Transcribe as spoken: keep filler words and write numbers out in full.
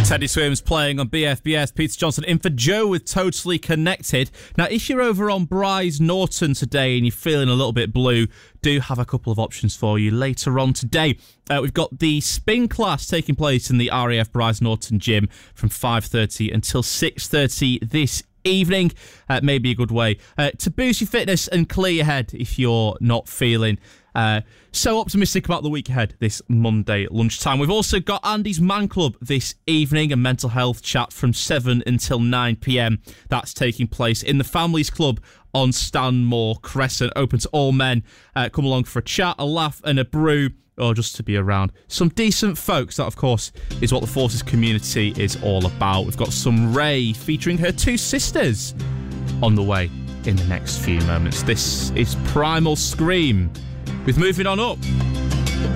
Teddy Swims playing on B F B S. Peter Johnson in for Joe with Totally Connected. Now, if you're over on Bryce Norton today and you're feeling a little bit blue, do have a couple of options for you later on today. Uh, we've got the spin class taking place in the R A F Bryce Norton gym from five thirty until six thirty this evening. Uh, maybe a good way uh, to boost your fitness and clear your head if you're not feeling Uh, so optimistic about the week ahead this Monday lunchtime. We've also got Andy's Man Club this evening, a mental health chat from seven until nine p.m. That's taking place in the Families Club on Stanmore Crescent. Open to all men. Uh, come along for a chat, a laugh and a brew, or just to be around some decent folks. That, of course, is what the Forces community is all about. We've got some Ray featuring her two sisters on the way in the next few moments. This is Primal Scream with Moving On Up.